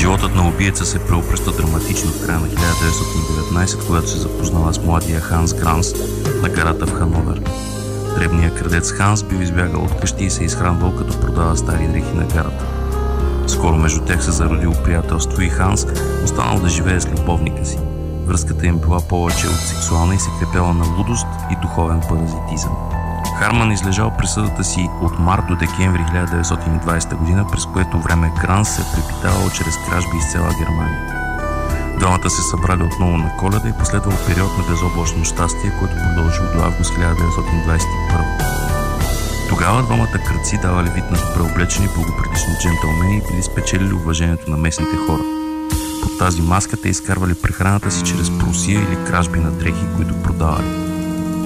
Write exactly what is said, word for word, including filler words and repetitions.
Животът на убиеца се преобръща драматично в края на хиляда деветстотин и деветнадесета, когато се запознава с младия Ханс Гранс на гарата в Хановер. Дребният крадец Ханс бил избягал от къщи и се изхранвал, като продава стари дрехи на гарата. Скоро между тях се зародило приятелство и Ханс останал да живее с любовника си. Връзката им била повече от сексуална и се крепяла на лудост и духовен паразитизъм. Харман излежал присъдата си от март до декември хиляда деветстотин и двадесета година, през което време Гранс се препитавал чрез кражби из цяла Германия. Двамата се събрали отново на Коледа и последвал период на безоблачно щастие, който продължил до август хиляда деветстотин двадесет и първа. Тогава двамата крадци давали вид на добре облечени благоприлични джентълмени и били спечелили уважението на местните хора. Под тази маска те изкарвали прехраната си чрез просия или кражби на дрехи, които продавали.